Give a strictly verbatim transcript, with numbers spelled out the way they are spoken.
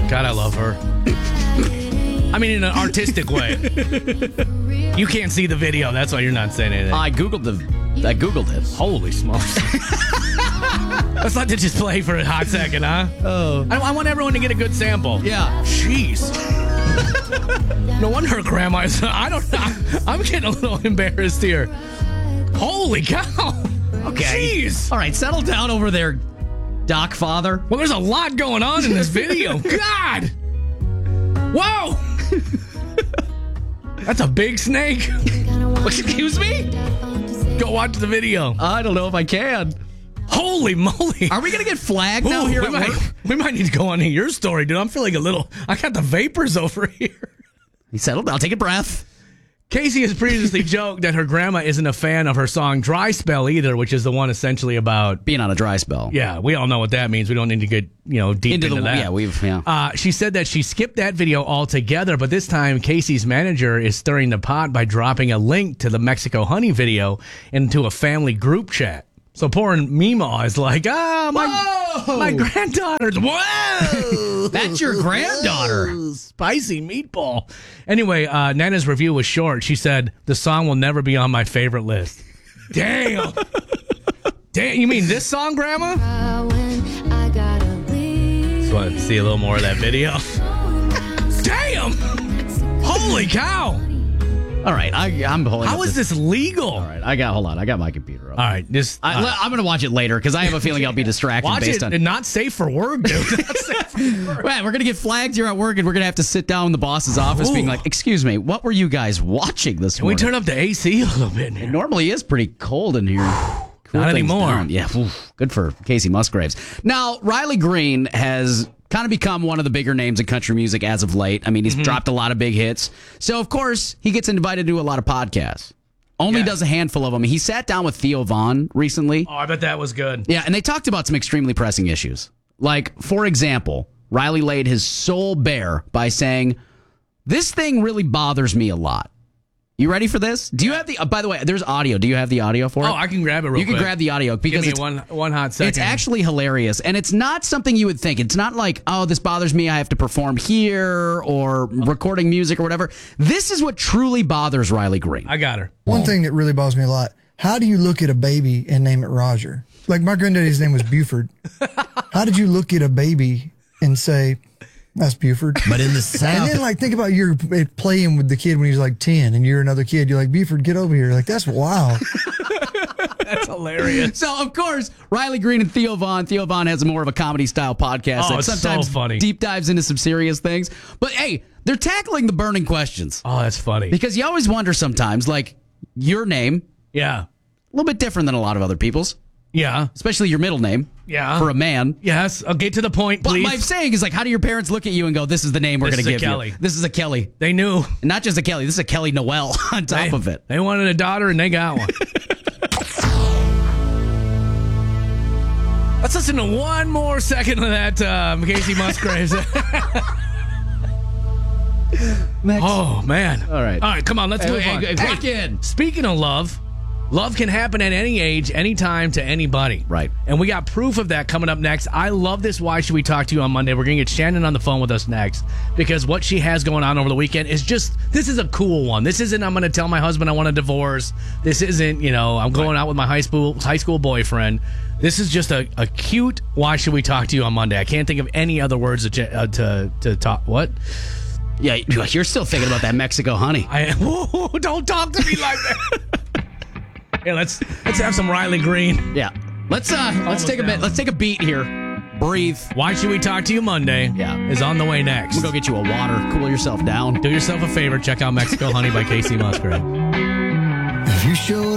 God, I love her. I mean, in an artistic way. You can't see the video. That's why you're not saying anything. I Googled the. I Googled it. Holy smokes. Let's let it just play for a hot second, huh? Oh. I, I want everyone to get a good sample. Yeah. Jeez. No wonder her grandma is. I don't know. I'm getting a little embarrassed here. Holy cow. Okay. Jeez. All right, settle down over there, Doc Father. Well, there's a lot going on in this video. God. Whoa. That's a big snake. Excuse me? Go watch the video. I don't know if I can. Holy moly. Are we going to get flagged now Ooh, here we at might, work? we might need to go on to your story, dude. I'm feeling a little... I got the vapors over here. You settle down. Take a breath. Casey has previously joked that her grandma isn't a fan of her song Dry Spell either, which is the one essentially about... Being on a dry spell. Yeah, we all know what that means. We don't need to get, you know, deep into, Into the that. yeah, we've yeah. Uh, she said that she skipped that video altogether, but this time Casey's manager is stirring the pot by dropping a link to the Mexico Honey video into a family group chat. So poor Mima is like, ah, my, Whoa! my granddaughter's, whoa! That's your granddaughter. Spicy meatball. Anyway, uh, Nana's review was short. She said, the song will never be on my favorite list. Damn. Damn, you mean this song, Grandma? Just want to see a little more of that video. Damn! Holy cow! All right, I, I'm holding. How up is this. this legal? All right, I got. Hold on, I got my computer up. All right, just I, uh, I'm going to watch it later because I have a feeling I'll be distracted watch based it. on. And not safe for work, dude. Not safe for work. Man, we're going to get flagged here at work, and we're going to have to sit down in the boss's office, Ooh. being like, "Excuse me, what were you guys watching this Can we morning?" turn up the A C a little bit? It normally is pretty cold in here. Cool Not things anymore. down. Yeah, oof, good for Casey Musgraves. Now, Riley Green has kind of become one of the bigger names in country music as of late. I mean, he's Mm-hmm. dropped a lot of big hits. So, of course, he gets invited to a lot of podcasts. Only Yeah. does a handful of them. He sat down with Theo Vaughn recently. Oh, I bet that was good. Yeah, and they talked about some extremely pressing issues. Like, for example, Riley laid his soul bare by saying, "This thing really bothers me a lot." You ready for this? Do you have the, uh, by the way, there's audio. Do you have the audio for it? Oh, I can grab it real You can quick. grab the audio because Give me it's, one, one hot second. it's actually hilarious. And it's not something you would think. It's not like, oh, this bothers me, I have to perform here or recording music or whatever. This is what truly bothers Riley Green. I got her. One thing that really bothers me a lot, how do you look at a baby and name it Roger? Like my granddaddy's name was Buford. How did you look at a baby and say, that's Buford? But in the And South, then like think about you're playing with the kid when he's like ten and you're another kid. You're like, Buford, get over here. Like, that's wild. That's hilarious. So, of course, Riley Green and Theo Vaughn. Theo Vaughn has more of a comedy-style podcast Oh, that it's so sometimes funny. deep dives into some serious things. But, hey, they're tackling the burning questions. Oh, that's funny. Because you always wonder sometimes, like, your name, Yeah. a little bit different than a lot of other people's, Yeah. especially your middle name Yeah. for a man. Yes. I'll get to the point, But please. my saying is, like, how do your parents look at you and go, this is the name we're This going to is a give Kelly. you? This is a Kelly. They knew. And not just a Kelly, this is a Kelly Noel on top They, of it. they wanted a daughter, and they got one. Let's listen to one more second of that, um, Casey Musgraves. Oh, man. All right. All right, come on, let's Hey, move hey, on. hey, lock in. Speaking of love, love can happen at any age, anytime, to anybody. Right. And we got proof of that coming up next. I love this Why Should We Talk to You on Monday. We're going to get Shannon on the phone with us next because what she has going on over the weekend is just, this is a cool one. This isn't, I'm going to tell my husband I want a divorce. This isn't, you know, I'm going out with my high school high school boyfriend. This is just a, a cute Why Should We Talk to You on Monday. I can't think of any other words to, uh, to, to talk. What? Yeah, you're still thinking about that Mexico honey. I whoa, don't talk to me like that. Yeah, let's let's have some Riley Green. Yeah. Let's uh let's Almost take a bit. down. Let's take a beat here. Breathe. Why Should We Talk to You Monday? Yeah. Is on the way next. I'm gonna go get you a water. Cool yourself down. Do yourself a favor. Check out Mexico Honey by Casey Musgrave. if you showed